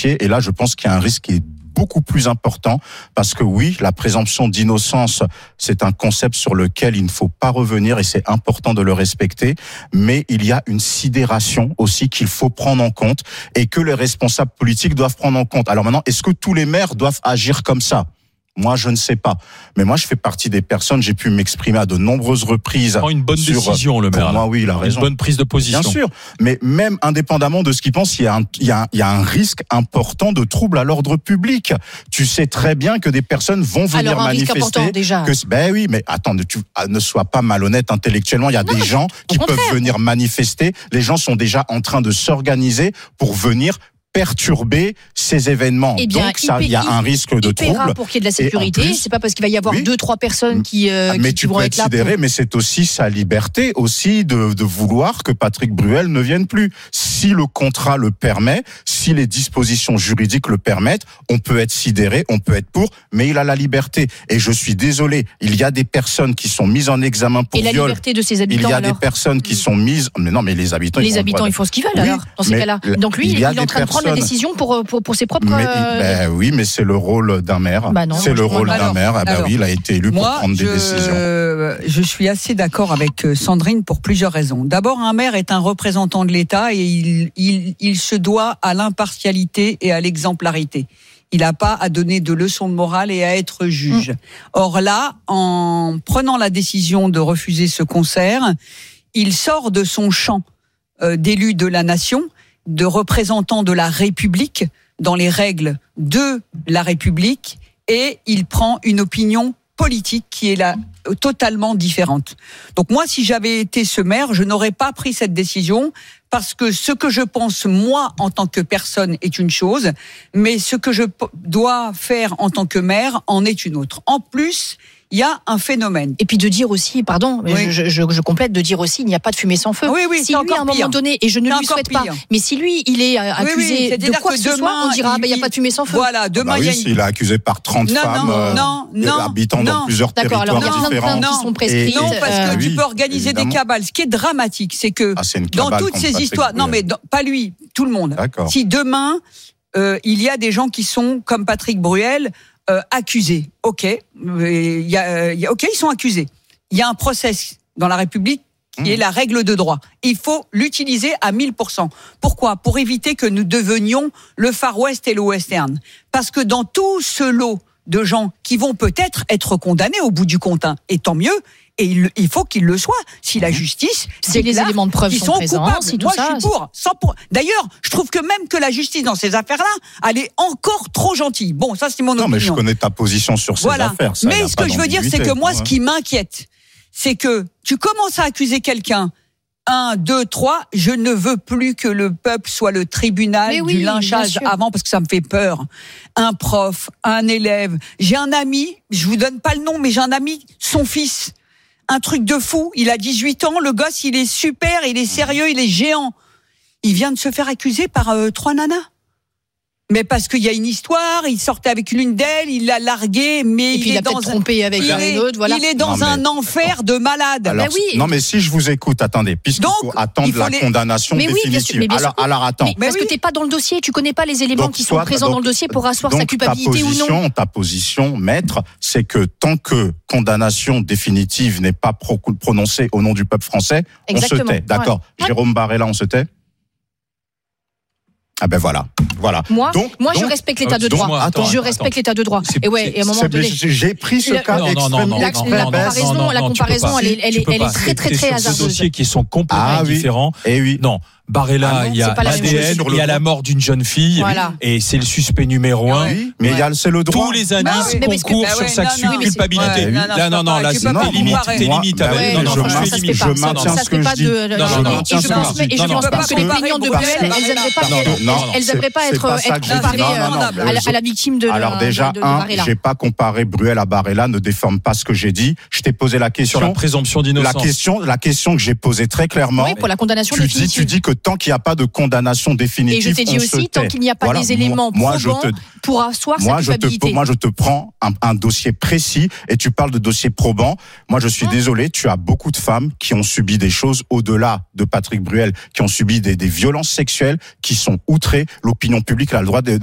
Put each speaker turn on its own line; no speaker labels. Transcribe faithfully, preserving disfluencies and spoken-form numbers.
policiers. Et là, je pense qu'il y a un risque qui est beaucoup plus important, parce que oui, la présomption d'innocence, c'est un concept sur lequel il ne faut pas revenir et c'est important de le respecter, mais il y a une sidération aussi qu'il faut prendre en compte et que les responsables politiques doivent prendre en compte. Alors maintenant, est-ce que tous les maires doivent agir comme ça ? Moi, je ne sais pas. Mais moi, je fais partie des personnes, j'ai pu m'exprimer à de nombreuses reprises.
Oh, une bonne
sur,
décision, le maire.
Pour moi, oui, il a raison.
Une bonne prise de position.
Bien sûr. Mais même indépendamment de ce qu'il pense, il y a un, il y a un, il y a un risque important de trouble à l'ordre public. Tu sais très bien que des personnes vont venir
Alors, un
manifester.
risque important, déjà.
Que, ben oui, mais attends, tu, ne sois pas malhonnête intellectuellement. Il y a non, des gens qui peuvent contraire. venir manifester. Les gens sont déjà en train de s'organiser pour venir perturber ces événements.
Eh bien,
donc ça, il y a un risque de trouble.
Pour qu'il y ait de la sécurité, c'est pas parce qu'il va y avoir oui, deux, trois personnes qui, euh,
mais
qui,
tu
qui vont
peux
être
être sidéré,
là. Pour...
mais c'est aussi sa liberté aussi de, de vouloir que Patrick Bruel ne vienne plus. Si le contrat le permet, si les dispositions juridiques le permettent, on peut être sidéré, on peut être pour, mais il a la liberté. Et je suis désolé, il y a des personnes qui sont mises en examen pour
viol. Et la
viol.
liberté de ses habitants.
Il y a
alors
des personnes qui sont mises, mais non, mais les habitants.
Les
ils
habitants, ils font ce qu'ils veulent
oui,
alors dans ces cas-là. Donc lui, il, il est en train de prendre la décision pour pour pour ses propres.
Mais, ben oui, mais c'est le rôle d'un maire.
Bah non,
c'est le rôle
alors,
d'un maire. Ah ben
alors,
oui, il a été élu
moi,
pour prendre
je,
des décisions.
Je suis assez d'accord avec Sandrine pour plusieurs raisons. D'abord, un maire est un représentant de l'État et il, il, il se doit à l'impartialité et à l'exemplarité. Il n'a pas à donner de leçons de morale et à être juge. Mmh. Or là, en prenant la décision de refuser ce concert, il sort de son champ euh, d'élu de la nation, de représentant de la République, dans les règles de la République, et il prend une opinion politique qui est là totalement différente. Donc moi, si j'avais été ce maire, je n'aurais pas pris cette décision, parce que ce que je pense, moi, en tant que personne, est une chose, mais ce que je dois faire en tant que maire en est une autre. En plus, il y a un phénomène.
Et puis de dire aussi, pardon, oui. je, je, je complète, de dire aussi, il n'y a pas de fumée sans feu.
Oui, oui,
si lui, à un moment
pire.
donné, et je ne
c'est
lui souhaite
pire.
pas, mais si lui, il est accusé
oui, oui,
de quoi que, que ce
demain,
soit, on dira, il, bah, il n'y a pas de fumée sans feu.
Voilà, demain,
bah oui,
il y a une...
s'il est accusé par trente
non,
femmes,
non,
euh,
non, non,
habitant
non.
dans plusieurs
D'accord,
territoires
alors, il y a
différents.
plein de plaintes qui sont prescrites.
Non, parce que
euh,
tu
oui,
peux organiser
évidemment.
des cabales. Ce qui est dramatique, c'est que
ah, c'est
dans toutes ces histoires, non mais dans, pas lui, tout le monde.
D'accord.
Si demain euh, il y a des gens qui sont comme Patrick Bruel euh, accusés, ok, il y a, y a, ok, ils sont accusés. Il y a un process dans la République qui mmh. est la règle de droit. Il faut l'utiliser à mille pour cent. Pourquoi ? Pour éviter que nous devenions le Far West et le Western. Parce que dans tout ce lot de gens qui vont peut-être être condamnés au bout du compte, hein, et tant mieux, et il, il faut qu'ils le soient. Si la justice,
si les éléments de preuve sont,
sont
présents,
coupables.
si tout
moi
ça,
je suis pour, sans pour. D'ailleurs, je trouve que même que la justice dans ces affaires-là, elle est encore trop gentille. Bon, ça c'est mon
non,
opinion.
Non, mais je connais ta position sur ces
voilà.
affaires. Ça,
mais ce que je veux dire, c'est que moi,
ouais.
ce qui m'inquiète, c'est que tu commences à accuser quelqu'un. Un, deux, trois, je ne veux plus que le peuple soit le tribunal
oui,
du lynchage avant, parce que ça me fait peur. Un prof, un élève. J'ai un ami, je vous donne pas le nom, mais j'ai un ami, son fils, un truc de fou, il a dix-huit ans, le gosse, il est super, il est sérieux, il est géant. Il vient de se faire accuser par euh, trois nanas. Mais parce qu'il y a une histoire, il sortait avec l'une d'elles, il l'a larguée, mais
et puis
il,
il
est
a
dans
peut-être
un...
trompé avec
il
un
est...
autre, voilà.
Il est dans
non,
un
mais...
enfer de malade.
Alors,
bah oui.
Non, mais si je vous écoute, attendez, puisqu'il
Donc,
faut attendre
il faut
la
les...
condamnation
mais oui,
définitive.
Bien sûr, bien
alors,
sûr.
alors, attends.
Mais parce
oui.
que t'es pas dans le dossier, tu connais pas les éléments
donc,
qui
soit,
sont présents
donc,
dans le dossier pour asseoir
donc,
sa culpabilité
ta position,
ou non.
Ta position, maître, c'est que tant que condamnation définitive n'est pas pro- prononcée au nom du peuple français,
Exactement.
on se tait. D'accord.
Ouais.
Jérôme Barella, on se tait. Ah ben voilà, voilà.
Moi,
donc,
moi
donc,
je respecte l'état de
donc,
droit.
moi, attends,
je
attends,
respecte
attends.
l'état de droit.
C'est,
et ouais,
c'est,
et à un moment
c'est,
donné,
j'ai pris ce
le,
cas
non, non, non, non,
la,
extrêmement
la
non,
comparaison,
non,
la
non,
comparaison, elle est, elle est, elle est très très très hasardeuse.
Ces dossiers qui sont complètement
ah, oui.
différents.
Et oui.
Non. Barella,
ah non,
il y a l'A D N, il y a la mort d'une jeune fille,
voilà.
et c'est le suspect numéro un.
Oui, mais il y a, c'est le droit.
Tous les indices
bah oui.
concourent
bah
sur
ouais,
sa
non, non,
culpabilité.
ouais, non, non,
là, non, non, là,
tu
c'est
peux pas
tes limites,
comparer.
tes limites.
Moi,
avec-
bah
non,
oui,
non,
je
je
maintiens-
suis
ça se
limite.
fait
je
pas.
maintiens
Ça
ce
se
que
fait
je
pas
dis.
de.
Non, non, non,
Et je pense et je
non,
pense
non,
pas
parce
que
que
l'opinion de
comparer,
Bruel, elles n'aimeraient pas.
Non, non,
Elles
c'est-
n'aimeraient pas
c'est
être
pas ça
être
que j'ai dit.
comparées
Non, non, non,
à la- à la victime de.
Alors déjà,
de- de
un,
Barella.
j'ai pas comparé Bruel à Barella, ne déforme pas ce que j'ai dit. Je t'ai posé la question.
Sur la présomption
La
d'innocence.
question, la question que j'ai posée très clairement.
Oui, pour la condamnation
Tu dis,
définitive.
tu dis que tant qu'il n'y a pas de condamnation définitive,
Et je t'ai dit
on
aussi,
se
tant
tait.
qu'il n'y a pas
Voilà.
des éléments
moi, moi,
probants
je te,
pour asseoir sa
moi, je te,
culpabilité.
moi, je te prends un, un dossier précis et tu parles de dossier probant. Moi, je suis
Hum.
désolé, tu as beaucoup de femmes qui ont subi des choses au-delà de Patrick Bruel, qui ont subi des, des violences sexuelles, qui sont outrées. L'opinion publique a le droit de